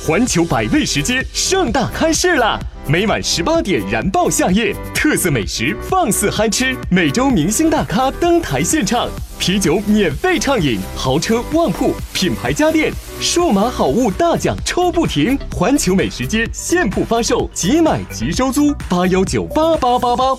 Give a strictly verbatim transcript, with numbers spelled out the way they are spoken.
环球百味食街盛大开市啦！每晚十八点燃爆夏夜，特色美食放肆嗨吃，每周明星大咖登台献唱，啤酒免费畅饮，豪车旺铺，品牌家电，数码好物大奖抽不停！环球美食街现铺发售，即买即收租，八幺九八八八八。